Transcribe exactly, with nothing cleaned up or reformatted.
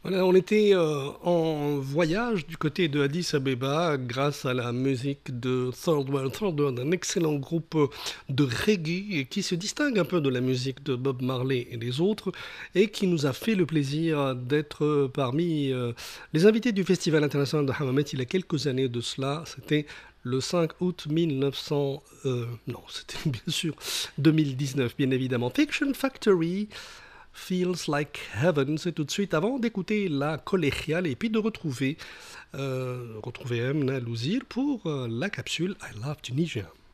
Voilà, on était euh, en voyage du côté de Addis Abeba grâce à la musique de Third World. Third World, un excellent groupe euh, de reggae qui se distingue un peu de la musique de Bob Marley et des autres et qui nous a fait le plaisir d'être euh, parmi euh, les invités du Festival international de Hammamet il y a quelques années de cela. C'était le cinq août mille neuf cents, euh, non, c'était bien sûr deux mille dix-neuf, bien évidemment. Fiction Factory, Feels Like Heaven, c'est tout de suite avant d'écouter la collégiale et puis de retrouver, euh, retrouver Emna Louzir pour euh, la capsule I Love Tunisia.